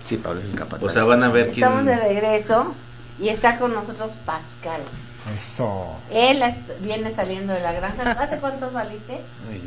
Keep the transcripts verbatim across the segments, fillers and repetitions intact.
Sí, Pablo es el capataz. O sea, van a ver quién... Estamos de regreso y está con nosotros Pascal. Eso. Él est- viene saliendo de la granja. ¿Hace cuánto saliste?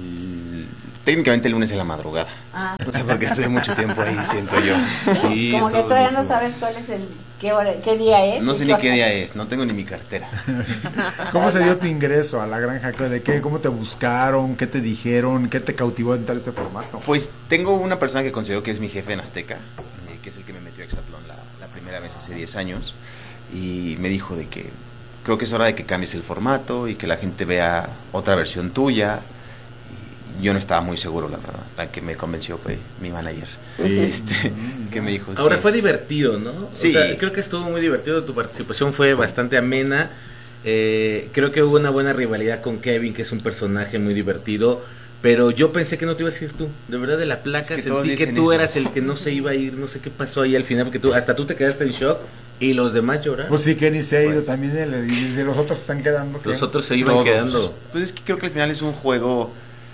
Y técnicamente el lunes en la madrugada. Ah. No sé por qué estuve mucho tiempo ahí, siento yo. Sí, Como que estuvo todavía no buenísimo. sabes cuál es el qué, hora, qué día es. No y sé ni cuál- qué día es, no tengo ni mi cartera. ¿Cómo se dio tu ingreso a la granja? ¿De qué? ¿Cómo te buscaron? ¿Qué te dijeron? ¿Qué te cautivó en tal este formato? Pues tengo una persona que considero que es mi jefe en Azteca, eh, que es el que me metió a Exatlón la, la primera vez hace diez años, y me dijo de que creo que es hora de que cambies el formato y que la gente vea otra versión tuya. Y yo no estaba muy seguro, la verdad. La que me convenció fue mi manager. Sí. Este, que me dijo... Ahora sí, fue es- divertido, ¿no? O Sí. sea, creo que estuvo muy divertido, tu participación fue bastante amena. Eh, creo que hubo una buena rivalidad con Kevin, que es un personaje muy divertido. Pero yo pensé que no te ibas a ir tú. De verdad, de la placa Es que todos sentí que dicen tú eso. eras el que no se iba a ir. No sé qué pasó ahí al final, porque tú hasta tú te quedaste en shock y los demás lloraron. Pues sí, Kenny se ha ido Pues- también, el- y de los otros se están quedando. ¿qué? Los otros se iban Todos. quedando. Pues es que creo que al final es un juego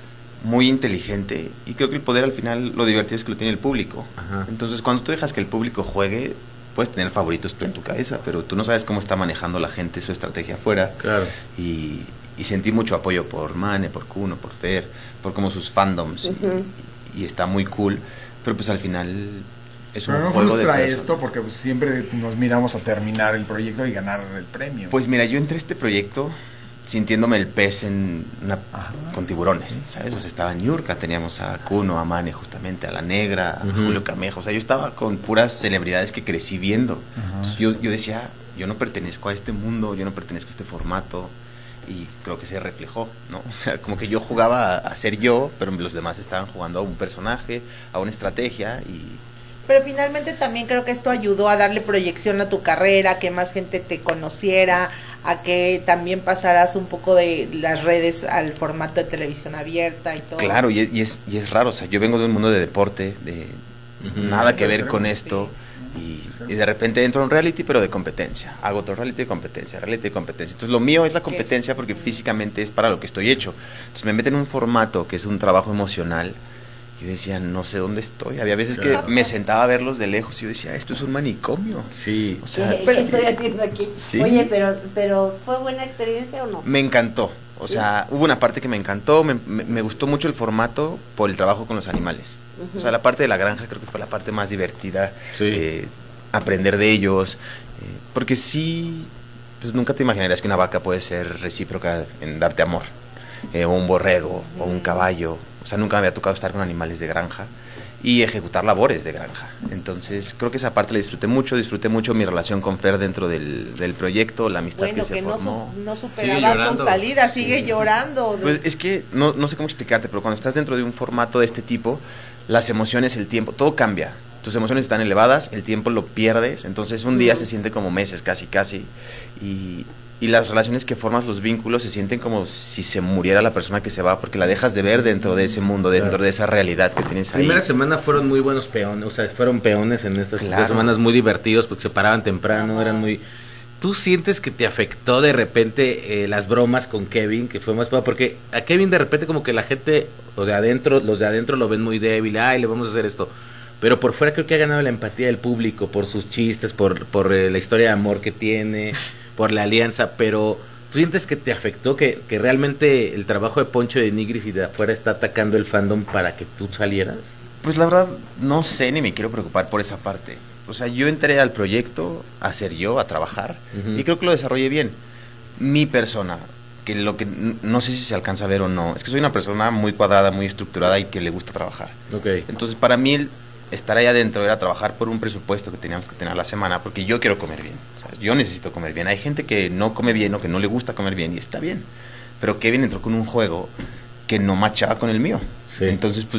muy inteligente y creo que el poder al final lo divertido es que lo tiene el público. Ajá. Entonces cuando tú dejas que el público juegue, puedes tener favoritos tú en tu cabeza, pero tú no sabes cómo está manejando la gente su estrategia afuera. Claro. Y, y sentí mucho apoyo por Mane, por Kuno, por Fer, por como sus fandoms. Ujú. y, y está muy cool, pero pues al final es un Pero no juego de frustra personas. esto porque pues, siempre nos miramos a terminar el proyecto y ganar el premio. Pues mira, yo entré a este proyecto sintiéndome el pez en una, Ajá. con tiburones, ¿sabes? O sea, estaba en Niurka, teníamos a Kuno, a Mane justamente, a La Negra, a Ujú. Julio Camejo, o sea, yo estaba con puras celebridades que crecí viendo. Ajá. Entonces, yo, yo decía, yo no pertenezco a este mundo, yo no pertenezco a este formato, y creo que se reflejó, ¿no? O sea, como que yo jugaba a, a ser yo, pero los demás estaban jugando a un personaje, a una estrategia, y Pero finalmente también creo que esto ayudó a darle proyección a tu carrera, a que más gente te conociera, a que también pasaras un poco de las redes al formato de televisión abierta y todo. claro, y es, y es, y es raro, o sea, yo vengo de un mundo de deporte, de Ujú. nada que ver Sí. con esto, y, y de repente entro a un reality, pero de competencia, hago otro reality de competencia, reality de competencia, entonces lo mío es la competencia porque físicamente es para lo que estoy hecho, entonces me meten en un formato que es un trabajo emocional. Yo decía, no sé dónde estoy. Había veces Claro. que me sentaba a verlos de lejos y yo decía, esto es un manicomio. Sí. O sea, ¿Qué, qué estoy haciendo aquí? Sí. Oye, pero, pero ¿fue buena experiencia o no? me encantó. O Sí. sea, hubo una parte que me encantó, me, me- me gustó mucho el formato por el trabajo con los animales. Ujú. O sea, la parte de la granja creo que fue la parte más divertida. Sí. eh, aprender de ellos. eh, porque sí, pues nunca te imaginarías que una vaca puede ser recíproca en darte amor. eh, o un borrego, o un caballo. O sea, nunca me había tocado estar con animales de granja y ejecutar labores de granja. Entonces, creo que esa parte la disfruté mucho, disfruté mucho mi relación con Fer dentro del, del proyecto, la amistad Bueno, que se que no, formó. su- no Sigue superaba llorando. tu salida, Sí. sigue llorando. Pues es que no, no sé cómo explicarte, pero cuando estás dentro de un formato de este tipo, las emociones, el tiempo, todo cambia. Tus emociones están elevadas, el tiempo lo pierdes, entonces un día Mm. se siente como meses, casi, casi. Y, y las relaciones que formas, los vínculos, se sienten como si se muriera la persona que se va, porque la dejas de ver dentro de ese mundo, dentro Claro. de esa realidad que tienes ahí. Primera semana fueron muy buenos peones, o sea, fueron peones en estas Claro. tres semanas muy divertidos porque se paraban temprano, eran muy... ¿Tú sientes que te afectó de repente eh, las bromas con Kevin, que fue más... Porque a Kevin de repente como que la gente, o de adentro, los de adentro lo ven muy débil, ay, le vamos a hacer esto. Pero por fuera creo que ha ganado la empatía del público por sus chistes, por, por eh, la historia de amor que tiene, por la alianza, pero... ¿Tú sientes que te afectó, que, que realmente el trabajo de Poncho de Nigris y de afuera está atacando el fandom para que tú salieras? Pues la verdad, no sé ni me quiero preocupar por esa parte. O sea, yo entré al proyecto a ser yo, a trabajar, Ujú. y creo que lo desarrollé bien. Mi persona, que lo que n- no sé si se alcanza a ver o no, es que soy una persona muy cuadrada, muy estructurada y que le gusta trabajar. Ok. Entonces, para mí, el estar ahí adentro era trabajar por un presupuesto que teníamos que tener a la semana, porque yo quiero comer bien. O sea, yo necesito comer bien. Hay gente que no come bien o que no le gusta comer bien, y está bien. Pero Kevin entró con un juego que no machaba con el mío. Sí. Entonces, pues,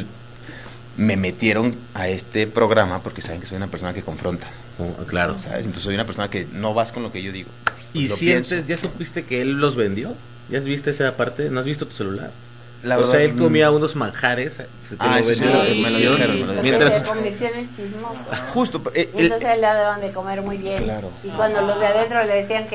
me metieron a este programa porque saben que soy una persona que confronta, Oh, claro. ¿sabes? Entonces soy una persona que no vas con lo que yo digo. ¿Y Lo sientes, pienso. ya supiste que él los vendió? ¿Ya viste esa parte? ¿No has visto tu celular? La o verdad, sea, él mm, comía unos manjares. que Ah, lo eso sí vendió me lo- en me lo televisión, dijeron, me lo Porque dijeron. Mientras se convirtió en el chismoso. Justo, eh, Y el- entonces a él le daban de comer muy bien. Claro. Y cuando los de adentro le decían que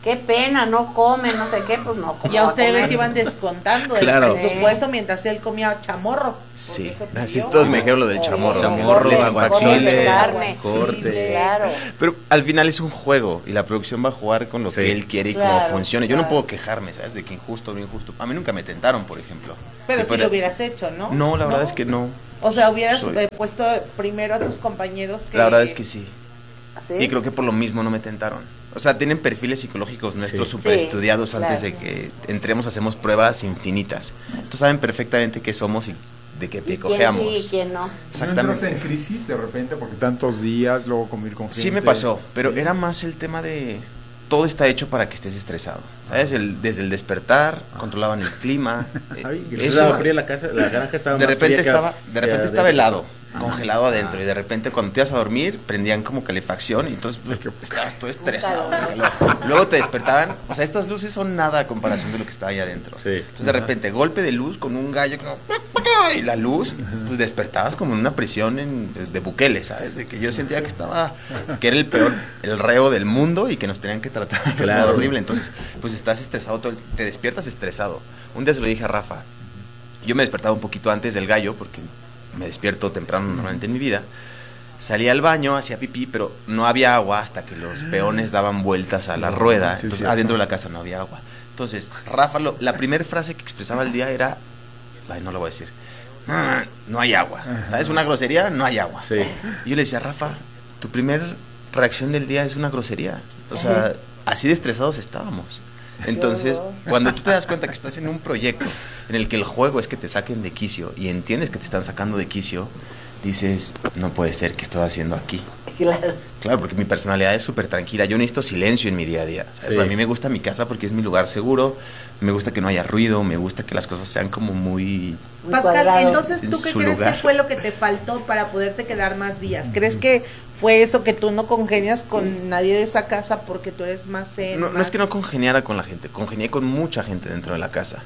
qué pena, no come, no sé qué, pues no. ¿cómo Y a va ustedes comer? iban descontando Claro. el presupuesto mientras él comía chamorro. Sí, Porque eso así pidió. es, todos me dijeron lo del chamorro. Chamorro, Les aguachile, impactó. de carne. corte. Claro. Pero al final es un juego y la producción va a jugar con lo Sí. que él quiere y Claro, cómo funcione. Yo no claro. puedo quejarme, ¿sabes? De que injusto o no injusto. A mí nunca me tentaron, por ejemplo. Pero Y si por- lo hubieras hecho, ¿no? No, la verdad es que no. O sea, hubieras Soy- eh, puesto primero a tus compañeros que... La verdad es que sí. ¿Sí? Y creo que por lo mismo no me tentaron. O sea, tienen perfiles psicológicos nuestros Sí. súper Sí, estudiados claro. antes de que entremos, hacemos pruebas infinitas. Entonces saben perfectamente qué somos y de qué ¿Y quién picojeamos. sí y quién no? ¿No entraste en Exactamente. crisis de repente porque tantos días, luego convivir con gente? Sí me pasó, pero Sí. era más el tema de todo está hecho para que estés estresado. ¿Sabes? El, desde el despertar, controlaban el clima. eh, Ay, ¿Eso eso- estaba fría la casa? La granja estaba de más repente fría que estaba, af- de que repente estaba adentro. helado, Ajá. congelado adentro, Ah. y de repente cuando te ibas a dormir prendían como calefacción y entonces pues, estabas todo estresado. Luego, luego te despertaban, o sea, estas luces son nada a comparación de lo que estaba ahí adentro. Sí. Entonces de repente golpe de luz con un gallo como y la luz, pues despertabas como en una prisión en- de, de Bukele, ¿sabes? De que yo sentía que estaba, que era el peor, el reo del mundo y que nos tenían que tratar Claro. horrible. Entonces, pues estás estresado, todo el- te despiertas estresado. Un día se lo dije a Rafa, yo me despertaba un poquito antes del gallo porque me despierto temprano normalmente en mi vida. Salí al baño, hacía pipí, pero no había agua hasta que los peones daban vueltas a la rueda. Sí, Entonces, cierto. adentro de la casa no había agua. Entonces, Rafa, lo- la primera frase que expresaba el día era, ay, no lo voy a decir, no, no, no hay agua. ¿Sabes? Una grosería, no hay agua. Sí. Y yo le decía, Rafa, tu primer reacción del día es una grosería. O sea, así de estresados estábamos. Entonces, horror. cuando tú te das cuenta que estás en un proyecto en el que el juego es que te saquen de quicio y entiendes que te están sacando de quicio, dices, no puede ser que estoy haciendo aquí. Claro. Claro, porque mi personalidad es súper tranquila. Yo necesito silencio en mi día a día. ¿sabes? Sí. O sea, a mí me gusta mi casa porque es mi lugar seguro. Me gusta que no haya ruido. Me gusta que las cosas sean como muy... Muy Pascal, cuadrado. entonces, En ¿tú qué su crees lugar. que fue lo que te faltó para poderte quedar más días? ¿Crees que fue eso, que tú no congenias con nadie de esa casa porque tú eres más zen? No, no más- es que no congeniara con la gente. Congenié con mucha gente dentro de la casa.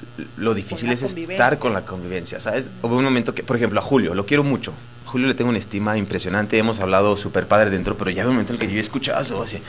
Lo difícil la es convivencia. estar con la convivencia, ¿sabes? Hubo un momento que, por ejemplo, a Julio, lo quiero mucho. A Julio le tengo una estima impresionante, hemos hablado súper padre dentro, pero ya había un momento en el que yo escuchaba su voz así,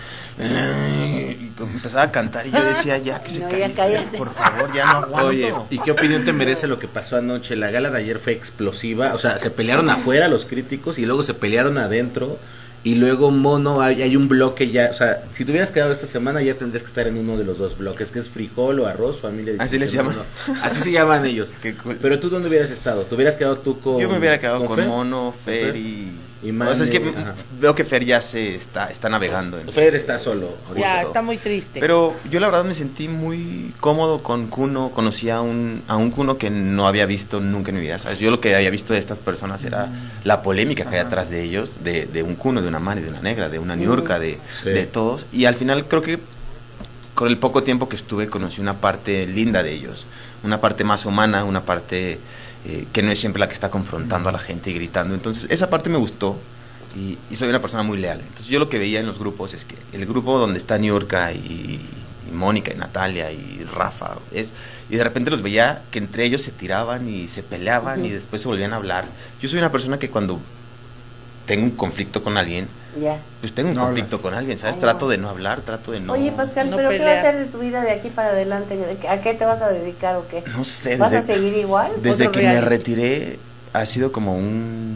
y como empezaba a cantar y yo decía, ya que se No, calle, ya cállate. por favor, ya no aguanto. Oye, ¿y qué opinión te merece lo que pasó anoche? La gala de ayer fue explosiva, o sea, se pelearon afuera los críticos y luego se pelearon adentro y luego Mono, hay, hay un bloque ya, o sea, si te hubieras quedado esta semana ya tendrías que estar en uno de los dos bloques, que es frijol o arroz, familia. Así les Mono. llaman. Así se llaman ellos. Qué cool. Pero tú, ¿dónde hubieras estado? ¿Te hubieras quedado tú con Yo me hubiera quedado con, Fer? Mono, Fer Fer? y... Y o sea, es que Mane, ajá. veo que Fer ya se está, está navegando. En... Fer está solo. Ya, justo. está muy triste. Pero yo la verdad me sentí muy cómodo con Kuno, conocí a un, a un Kuno que no había visto nunca en mi vida, ¿sabes? Yo lo que había visto de estas personas era la polémica que hay atrás de ellos, de, de un Kuno, de una Mari, de una Negra, de una Niurka, de, Sí. de todos, y al final creo que con el poco tiempo que estuve conocí una parte linda de ellos, una parte más humana, una parte eh, que no es siempre la que está confrontando a la gente y gritando, entonces esa parte me gustó. Y, y soy una persona muy leal. Entonces yo lo que veía en los grupos es que el grupo donde está Niurka y, y Mónica y Natalia y Rafa, es, y de repente los veía que entre ellos se tiraban y se peleaban uh-huh. y después se volvían a hablar. Yo soy una persona que cuando tengo un conflicto con alguien, Ya. pues tengo un No conflicto hablas. con alguien, ¿sabes? Ay, Trato no. de no hablar, trato de no... Oye, Pascal, no ¿pero qué va a pelear. hacer de tu vida de aquí para adelante? ¿De qué- ¿A qué te vas a dedicar o qué? No sé, ¿Vas a desde, seguir igual? desde Otro que me reality. retiré ha sido como un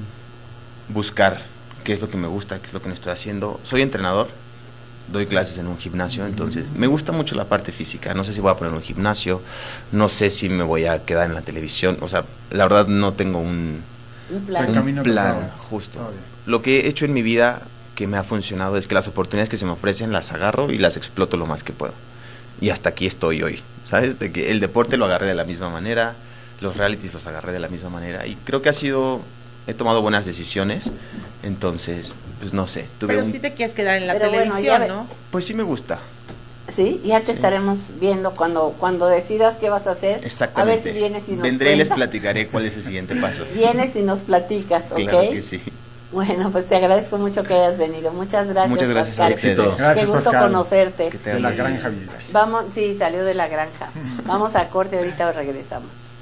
buscar qué es lo que me gusta, qué es lo que no estoy haciendo. Soy entrenador, doy clases en un gimnasio, entonces me gusta mucho la parte física. No sé si voy a poner un gimnasio, no sé si me voy a quedar en la televisión. O sea, la verdad no tengo un, Un plan. El un camino plan trazado. justo. Está bien. Lo que he hecho en mi vida que me ha funcionado es que las oportunidades que se me ofrecen las agarro y las exploto lo más que puedo. Y hasta aquí estoy hoy, ¿sabes? De que el deporte lo agarré de la misma manera, los realities los agarré de la misma manera y creo que ha sido, he tomado buenas decisiones, entonces, pues no sé, tuve Pero un, sí te quieres quedar en la Pero bueno, televisión, ya ves. ¿no? pues sí me gusta, Sí, ya te Sí. estaremos viendo cuando cuando decidas qué vas a hacer. exactamente. A ver si vienes y nos Vendré y les cuentas. platicaré cuál es el siguiente paso. Vienes y nos platicas, ¿ok? Claro que sí. Bueno, pues te agradezco mucho que hayas venido. Muchas gracias, Muchas gracias a Pascal. ustedes. Éxito. Gracias, Qué gusto Pascal. conocerte. Que te De la vaya bien. granja Villegas. Vamos, sí, salió de la granja. Vamos a corte, ahorita regresamos.